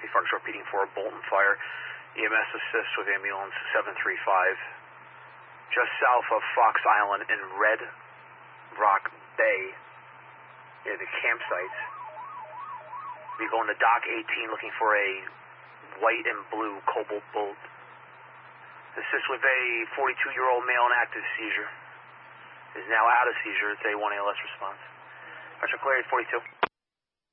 Fox repeating for a Bolton fire. EMS assist with ambulance 735. Just south of Fox Island in Red Rock Bay, near the campsites. We're going to Dock 18 looking for a white and blue Cobalt boat. Assist with a 42-year-old male in active seizure. Is now out of seizure. It's a 1 ALS response. Archer cleared 42.